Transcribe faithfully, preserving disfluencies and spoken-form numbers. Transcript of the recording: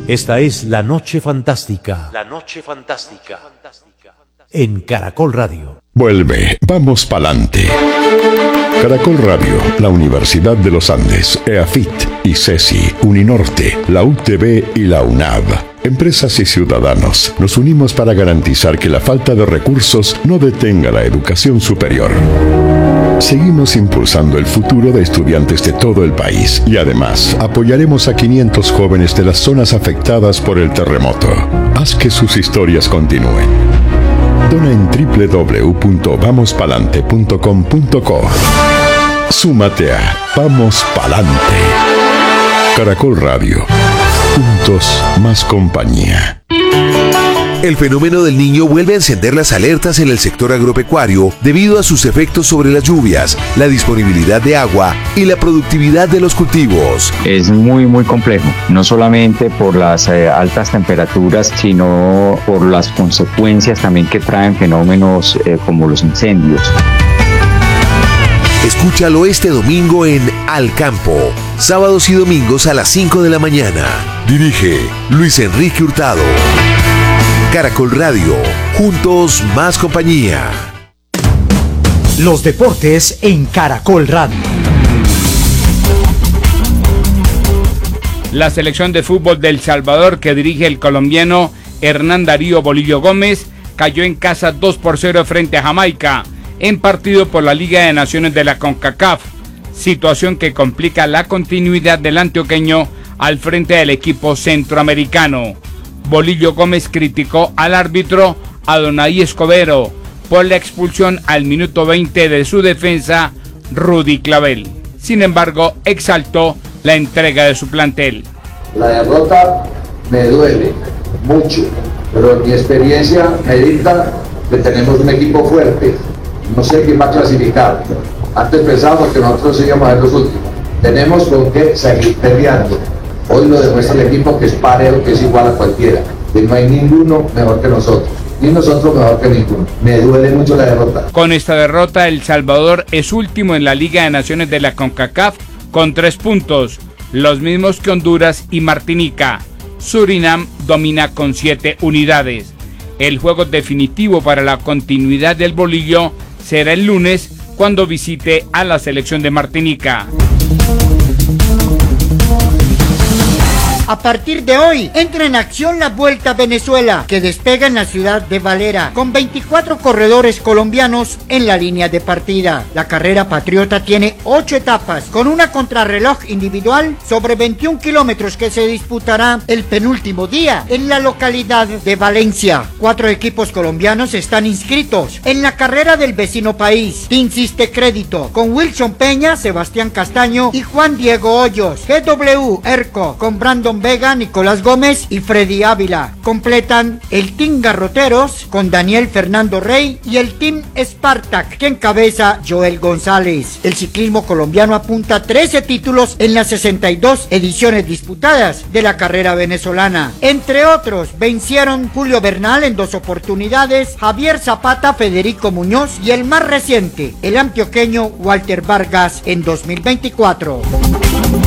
Esta es La Noche Fantástica. La Noche Fantástica. En Caracol Radio. Vuelve, vamos pa'lante. Caracol Radio, la Universidad de los Andes, EAFIT, ICESI, Uninorte, la U T B y la UNAV. Empresas y ciudadanos, nos unimos para garantizar que la falta de recursos no detenga la educación superior. Seguimos impulsando el futuro de estudiantes de todo el país y además apoyaremos a quinientos jóvenes de las zonas afectadas por el terremoto. Haz que sus historias continúen. Dona en doble u doble u doble u punto vamos palante punto com punto co. Súmate a Vamos Palante. Caracol Radio. Juntos, más compañía. El fenómeno del Niño vuelve a encender las alertas en el sector agropecuario debido a sus efectos sobre las lluvias, la disponibilidad de agua y la productividad de los cultivos. Es muy muy complejo, no solamente por las eh, altas temperaturas, sino por las consecuencias también que traen fenómenos eh, como los incendios. Escúchalo este domingo en Al Campo, sábados y domingos a las cinco de la mañana. Dirige Luis Enrique Hurtado. Caracol Radio, juntos más compañía. Los deportes en Caracol Radio. La selección de fútbol de El Salvador, que dirige el colombiano Hernán Darío Bolillo Gómez, cayó en casa dos por cero frente a Jamaica, en partido por la Liga de Naciones de la CONCACAF, situación que complica la continuidad del antioqueño al frente del equipo centroamericano. Bolillo Gómez criticó al árbitro Adonai Escobedo por la expulsión al minuto veinte de su defensa, Rudy Clavel. Sin embargo, exaltó la entrega de su plantel. La derrota me duele mucho, pero mi experiencia me dicta que tenemos un equipo fuerte. No sé quién va a clasificar. Antes pensábamos que nosotros íbamos a ser los últimos. Tenemos con qué seguir peleando. Hoy lo demuestra el equipo, que es parejo, que es igual a cualquiera, que no hay ninguno mejor que nosotros, ni nosotros mejor que ninguno. Me duele mucho la derrota. Con esta derrota, El Salvador es último en la Liga de Naciones de la CONCACAF con tres puntos, los mismos que Honduras y Martinica. Surinam domina con siete unidades. El juego definitivo para la continuidad del Bolillo será el lunes, cuando visite a la selección de Martinica. A partir de hoy, entra en acción la Vuelta a Venezuela, que despega en la ciudad de Valera, con veinticuatro corredores colombianos en la línea de partida. La carrera patriota tiene ocho etapas, con una contrarreloj individual sobre veintiún kilómetros que se disputará el penúltimo día en la localidad de Valencia. Cuatro equipos colombianos están inscritos en la carrera del vecino país. Insiste Crédito, con Wilson Peña, Sebastián Castaño y Juan Diego Hoyos. G W Erco, con Brandon Vega, Nicolás Gómez y Freddy Ávila. Completan el Team Garroteros con Daniel Fernando Rey y el Team Spartak, que encabeza Joel González. El ciclismo colombiano apunta a trece títulos en las sesenta y dos ediciones disputadas de la carrera venezolana. Entre otros, vencieron Julio Bernal en dos oportunidades, Javier Zapata, Federico Muñoz y el más reciente, el antioqueño Walter Vargas en dos mil veinticuatro.